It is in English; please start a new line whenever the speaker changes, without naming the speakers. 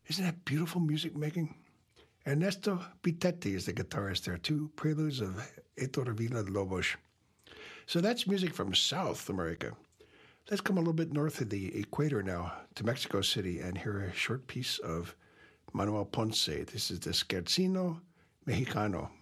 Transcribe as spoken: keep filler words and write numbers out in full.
Isn't that beautiful music making? Ernesto Pitetti is the guitarist there, two preludes of Heitor Villa-Lobos. So that's music from South America. Let's come a little bit north of the equator now to Mexico City and hear a short piece of Manuel Ponce. This is the Scherzino Mexicano.